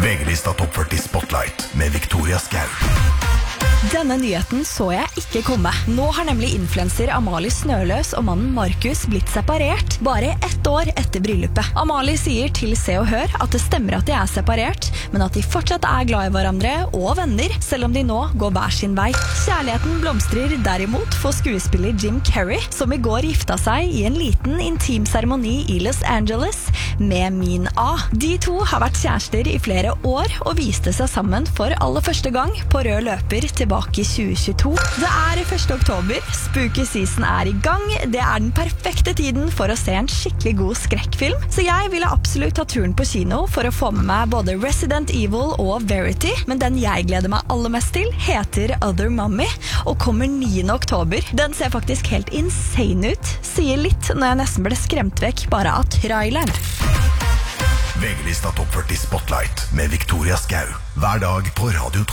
VG-lista Topp 40 Spotlight med Victoria Skau. Denne nyheten så jeg ikke komme. Nå har nemlig influencer Amalie Snøløs og mannen Markus blitt separert bare 1 år etter bryllupet. Amalie sier til Se og Hør at det stemmer at de er separert, men at de fortsatt er glad i hverandre og venner, selv om de nå går hver sin vei. Kjærligheten blomstrer derimot for skuespiller Jim Carrey, som i går gifta seg i en liten intim seremoni i Los Angeles med Min A. De to har vært kjærester i flere år og viste seg sammen for aller første gang på rød løper tilbake i 2022. Det er 1. oktober, spooky season er i gang, det er den perfekte tiden for å se en skikkelig god skrekkfilm, så jeg ville absolutt ta turen på kino for å få med meg både Resident Evil og Verity, men den jeg gleder meg aller mest til heter Other Mommy, og kommer 9. oktober. Den ser faktisk helt insane ut, sier litt når jeg nesten ble skremt vekk bare av traileren. VG-lista Topp 40 Spotlight med Victoria Skau. Hver dag på Radio 12.